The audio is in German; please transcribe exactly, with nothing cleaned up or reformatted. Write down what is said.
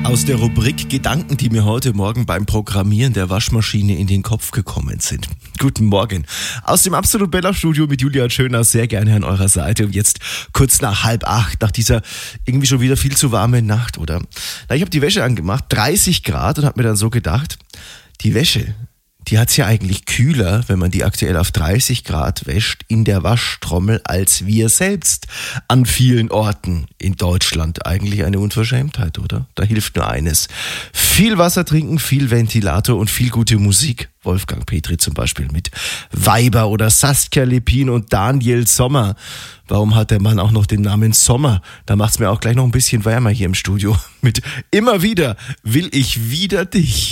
Aus der Rubrik Gedanken, die mir heute Morgen beim Programmieren der Waschmaschine in den Kopf gekommen sind. Guten Morgen. Aus dem Absolut Bella Studio mit Julia Schöner, sehr gerne an eurer Seite. Und jetzt kurz nach halb acht, nach dieser irgendwie schon wieder viel zu warmen Nacht, oder? Na, ich habe die Wäsche angemacht, dreißig Grad, und habe mir dann so gedacht, die Wäsche, die hat's ja eigentlich kühler, wenn man die aktuell auf dreißig Grad wäscht, in der Waschtrommel als wir selbst an vielen Orten in Deutschland. Eigentlich eine Unverschämtheit, oder? Da hilft nur eines. Viel Wasser trinken, viel Ventilator und viel gute Musik. Wolfgang Petri zum Beispiel mit Weiber oder Saskia Lepin und Daniel Sommer. Warum hat der Mann auch noch den Namen Sommer? Da macht's mir auch gleich noch ein bisschen wärmer hier im Studio. Mit immer wieder will ich wieder dich.